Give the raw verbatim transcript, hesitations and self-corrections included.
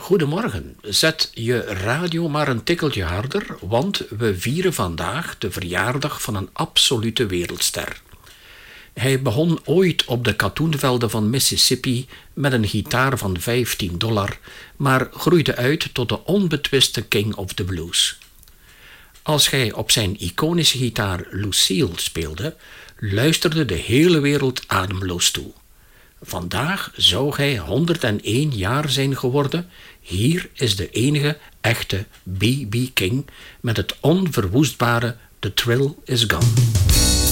Goedemorgen, zet je radio maar een tikkeltje harder, want we vieren vandaag de verjaardag van een absolute wereldster. Hij begon ooit op de katoenvelden van Mississippi met een gitaar van vijftien dollar, maar groeide uit tot de onbetwiste king of the blues. Als hij op zijn iconische gitaar Lucille speelde, luisterde de hele wereld ademloos toe. Vandaag zou hij honderdéén jaar zijn geworden. Hier is de enige echte B B King met het onverwoestbare The Thrill Is Gone.